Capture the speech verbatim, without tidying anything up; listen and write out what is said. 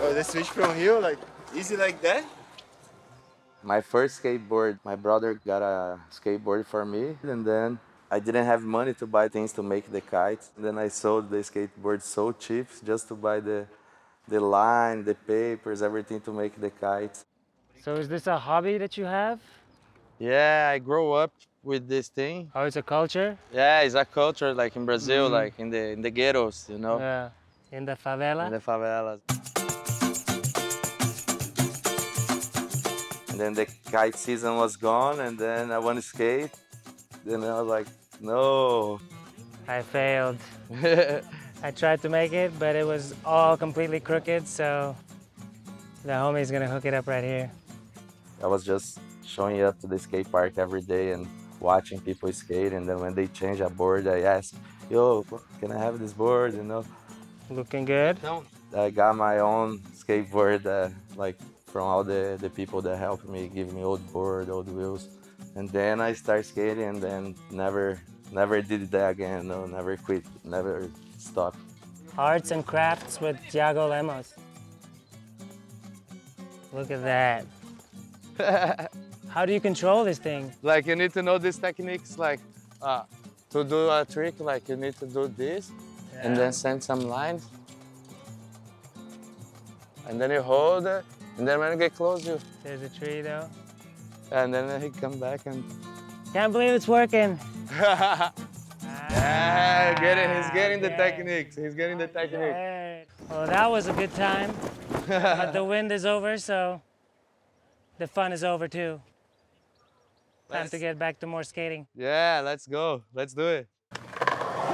So the switch from here, like, easy like that? My first skateboard, my brother got a skateboard for me, and then I didn't have money to buy things to make the kites. And then I sold the skateboard so cheap just to buy the, the line, the papers, everything to make the kites. So is this a hobby that you have? Yeah, I grew up with this thing. Oh, it's a culture? Yeah, it's a culture like in Brazil, Mm. like in the in the ghettos, you know, Yeah. In the in favela? the favelas. And then the kite season was gone, and then I want to skate. Then I was like, no. I failed. I tried to make it, but it was all completely crooked, so the homie's gonna hook it up right here. I was just showing up to the skate park every day and watching people skate. And then when they change a board, I ask, yo, can I have this board, you know? Looking good? I got my own skateboard, uh, like from all the, the people that helped me, give me old board, old wheels. And then I start skating and then never, never did that again, no, never quit, never stopped. Arts and crafts with Thiago Lemos. Look at that. How do you control this thing? Like you need to know these techniques, like uh, to do a trick, like you need to do this Yeah. and then send some lines. And then you hold it, and then when you get close, you... There's a tree though. And then he come back and... Can't believe it's working. Yeah, getting, he's getting the Okay. techniques, he's getting the technique. Hey. Well, that was a good time, but the wind is over, so the fun is over too. Time Let's- to get back to more skating. Yeah, let's go, let's do it.